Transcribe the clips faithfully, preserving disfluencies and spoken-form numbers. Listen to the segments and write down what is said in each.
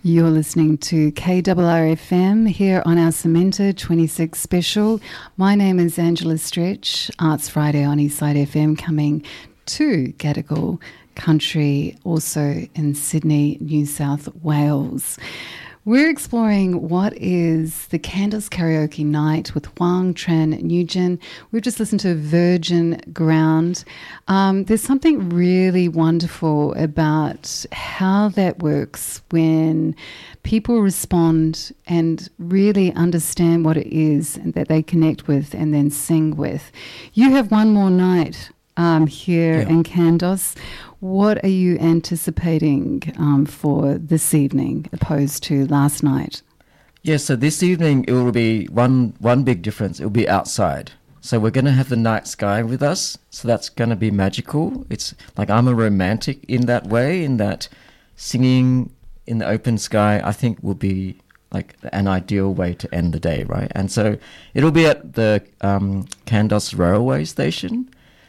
You're listening to K R R F M here on our Samenta twenty-six special. My name is Angela Stretch, Arts Friday on Eastside F M, coming to Gadigal Country, also in Sydney, New South Wales. We're exploring what is the Candles Karaoke Night with Hoang Tran Nguyen. We've just listened to Virgin Ground. Um, there's something really wonderful about how that works when people respond and really understand what it is that they connect with and then sing with. You have one more night um, here yeah. in Kandos. What are you anticipating um, for this evening opposed to last night? Yeah, so this evening it will be one one big difference. It will be outside. So we're going to have the night sky with us. So that's going to be magical. It's like I'm a romantic in that way, in that singing in the open sky, I think will be like an ideal way to end the day, right? And so it'll be at the um, Kandos railway station.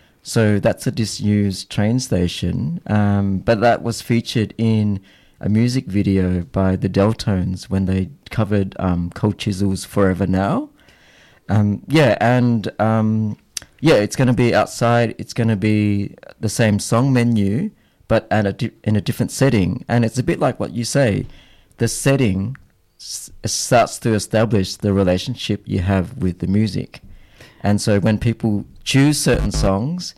So that's a disused train station, um, but that was featured in a music video by the Deltones when they covered um, Cold Chisel's Forever Now. Um, yeah, and um, yeah, it's going to be outside. It's going to be the same song menu, but at a di- in a different setting. And it's a bit like what you say. The setting s- starts to establish the relationship you have with the music. And so when people choose certain songs,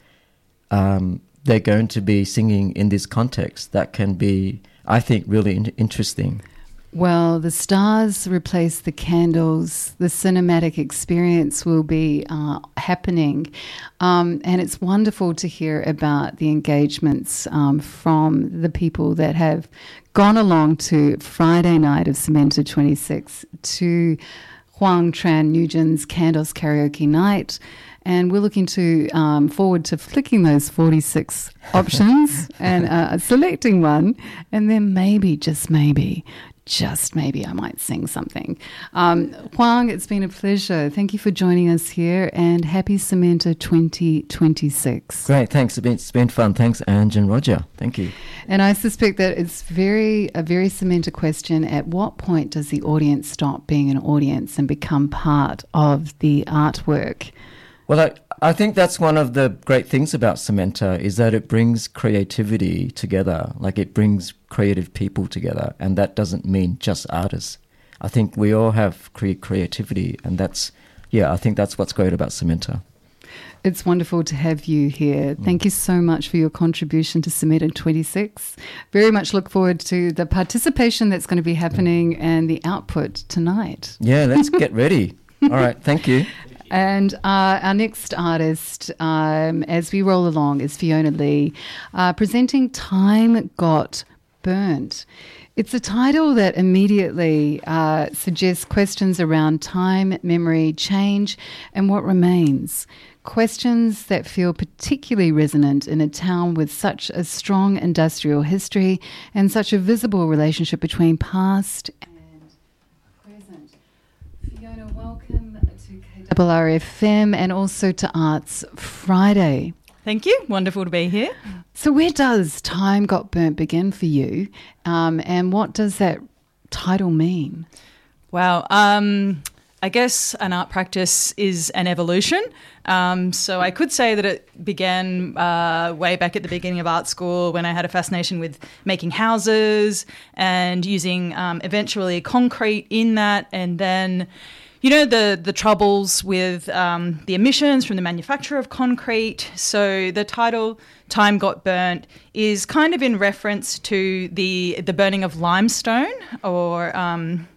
um, they're going to be singing in this context that can be, I think, really in- interesting. Well, the stars replace the candles. The cinematic experience will be uh, happening. Um, and it's wonderful to hear about the engagements um, from the people that have gone along to Friday night of Samenta twenty-six to Hoang Tran Nguyen's Candles Karaoke Night. And we're looking to um, forward to flicking those forty-six options and uh, selecting one. And then maybe, just maybe, just maybe I might sing something. Um, Hoang, it's been a pleasure. Thank you for joining us here, and happy Samenta twenty twenty-six. Great, thanks. It's been, it's been fun. Thanks, Ange and Roger. Thank you. And I suspect that it's very a very Samenta question. At what point does the audience stop being an audience and become part of the artwork? Well, I, I think that's one of the great things about Samenta is that it brings creativity together. Like it brings creative people together, and that doesn't mean just artists. I think we all have cre- creativity, and that's, yeah, I think that's what's great about Samenta. It's wonderful to have you here. Thank you so much for your contribution to Samenta twenty-six. Very much look forward to the participation that's going to be happening and the output tonight. Yeah, let's get ready. All right, thank you. And uh, our next artist, um, as we roll along, is Fiona Lee, uh, presenting Time Got Burnt. It's a title that immediately uh, suggests questions around time, memory, change, and what remains. Questions that feel particularly resonant in a town with such a strong industrial history and such a visible relationship between past and present. Fiona, welcome to K R R F M and also to Arts Friday. Thank you. Wonderful to be here. So where does Time Got Burnt begin for you, um, and what does that title mean? Wow. Um, I guess an art practice is an evolution. Um, so I could say that it began uh, way back at the beginning of art school when I had a fascination with making houses and using um, eventually concrete in that, and then you know, the, the troubles with um, the emissions from the manufacture of concrete. So the title, Time Got Burnt, is kind of in reference to the the burning of limestone or um,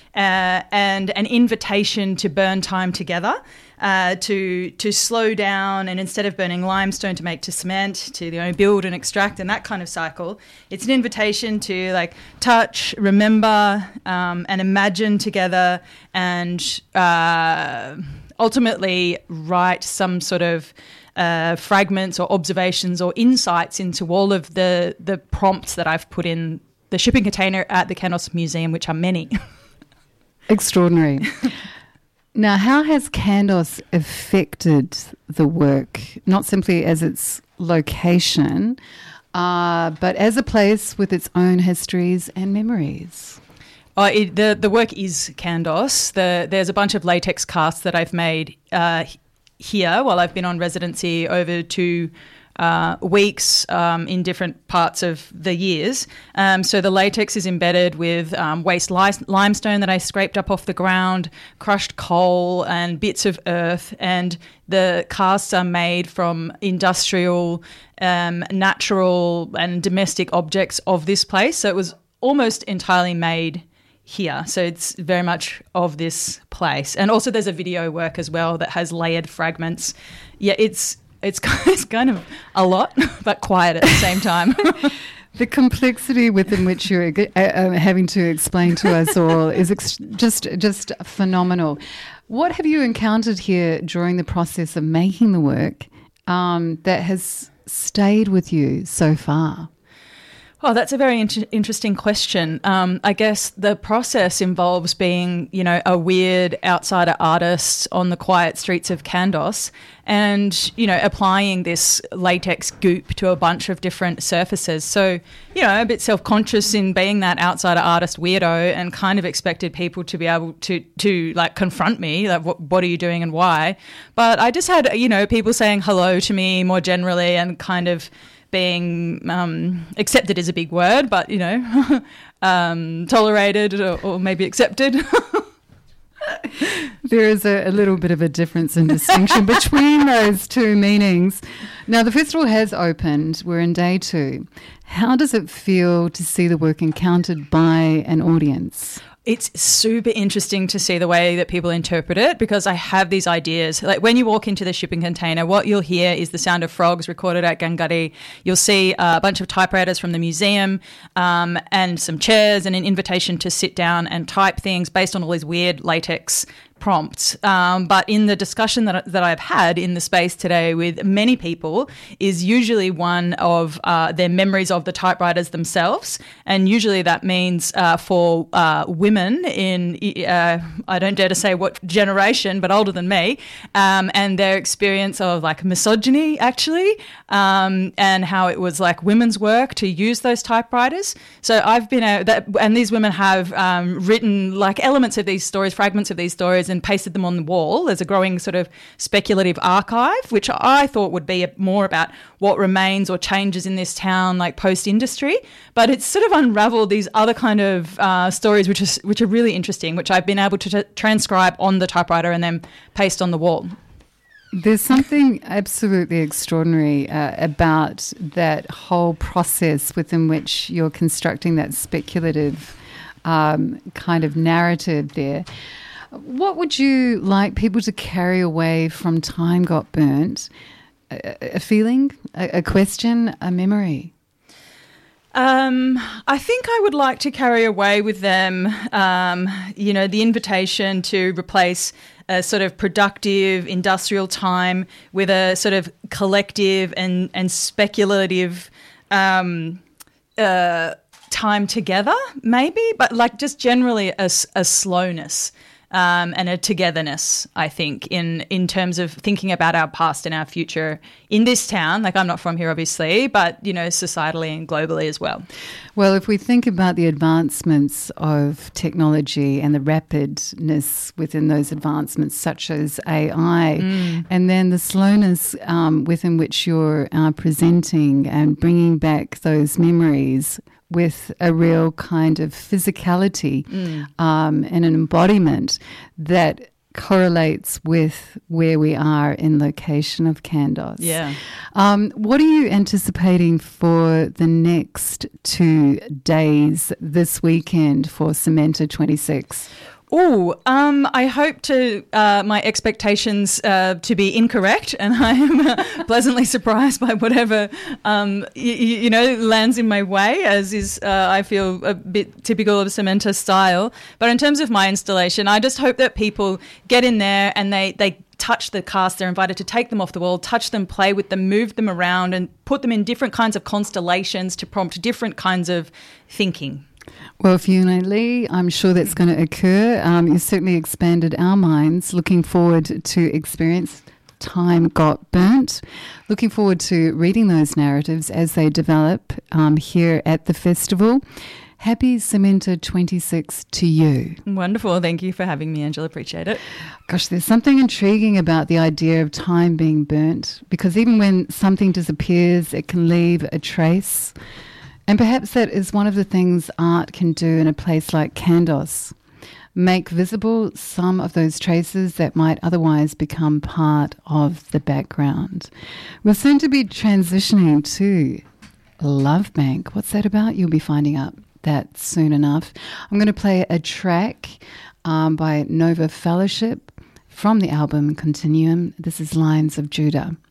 uh, and an invitation to burn time together, uh, to to slow down, and instead of burning limestone to make to cement, to you know, build and extract and that kind of cycle, it's an invitation to like touch, remember, um, and imagine together, and uh, ultimately write some sort of uh, fragments or observations or insights into all of the the prompts that I've put in the shipping container at the Kandos Museum, which are many. Extraordinary. Now, how has Kandos affected the work, not simply as its location, uh, but as a place with its own histories and memories? Oh, it, the the work is Kandos. The, there's a bunch of latex casts that I've made uh, here while I've been on residency over two uh, weeks um, in different parts of the years. Um, so the latex is embedded with um, waste li- limestone that I scraped up off the ground, crushed coal and bits of earth, and the casts are made from industrial, um, natural and domestic objects of this place. So it was almost entirely made here. So it's very much of this place. And also there's a video work as well that has layered fragments. Yeah, it's it's, it's kind of a lot, but quiet at the same time. The complexity within which you're uh, uh, having to explain to us all is ex- just just phenomenal. What have you encountered here during the process of making the work um, that has stayed with you so far? Oh, that's a very inter- interesting question. Um, I guess the process involves being, you know, a weird outsider artist on the quiet streets of Kandos and, you know, applying this latex goop to a bunch of different surfaces. So, you know, a bit self-conscious in being that outsider artist weirdo and kind of expected people to be able to, to like, confront me, like, what, what are you doing and why? But I just had, you know, people saying hello to me more generally and kind of being um, accepted is a big word, but, you know, um, tolerated or, or maybe accepted. There is a, a little bit of a difference in distinction between those two meanings. Now, the festival has opened. We're in day two. How does it feel to see the work encountered by an audience? It's super interesting to see the way that people interpret it because I have these ideas. Like when you walk into the shipping container, what you'll hear is the sound of frogs recorded at Gangari. You'll see a bunch of typewriters from the museum um, and some chairs and an invitation to sit down and type things based on all these weird latex prompts. Um, but in the discussion that, that I've had in the space today with many people is usually one of uh, their memories of the typewriters themselves. And usually that means uh, for uh, women in, uh, I don't dare to say what generation, but older than me, um, and their experience of like misogyny actually, um, and how it was like women's work to use those typewriters. So I've been, a, that, and these women have um, written like elements of these stories, fragments of these stories, and pasted them on the wall. There's a growing sort of speculative archive, which I thought would be more about what remains or changes in this town, like post-industry. But it's sort of unravelled these other kind of uh, stories, which is which are really interesting, which I've been able to t- transcribe on the typewriter and then paste on the wall. There's something absolutely extraordinary uh, about that whole process within which you're constructing that speculative um, kind of narrative there. What would you like people to carry away from Time Got Burnt? A, a feeling, a, a question, a memory? Um, I think I would like to carry away with them, um, you know, the invitation to replace a sort of productive industrial time with a sort of collective and, and speculative um, uh, time together, maybe, but like just generally a, a slowness. Um, and a togetherness, I think, in, in terms of thinking about our past and our future in this town. Like, I'm not from here, obviously, but, you know, societally and globally as well. Well, if we think about the advancements of technology and the rapidness within those advancements, such as A I, mm. and then the slowness um, within which you're uh, presenting and bringing back those memories with a real kind of physicality mm. um, and an embodiment that correlates with where we are in location of Kandos. Yeah. Um, what are you anticipating for the next two days this weekend for Cementa twenty-six? Oh, um, I hope to uh, my expectations uh, to be incorrect, and I am uh, pleasantly surprised by whatever um, y- y- you know lands in my way, as is uh, I feel a bit typical of Cementa style. But in terms of my installation, I just hope that people get in there and they they touch the cast. They're invited to take them off the wall, touch them, play with them, move them around, and put them in different kinds of constellations to prompt different kinds of thinking. Well, Fiona Lee, I'm sure that's going to occur. Um, you certainly expanded our minds. Looking forward to experience Time Got Burnt. Looking forward to reading those narratives as they develop um, here at the festival. Happy Cementa twenty-six to you. Wonderful. Thank you for having me, Angela. Appreciate it. Gosh, there's something intriguing about the idea of time being burnt, because even when something disappears, it can leave a trace. And perhaps that is one of the things art can do in a place like Kandos. Make visible some of those traces that might otherwise become part of the background. We're soon to be transitioning to Love Bank. What's that about? You'll be finding out that soon enough. I'm going to play a track um, by Nova Fellowship from the album Continuum. This is Lines of Judah.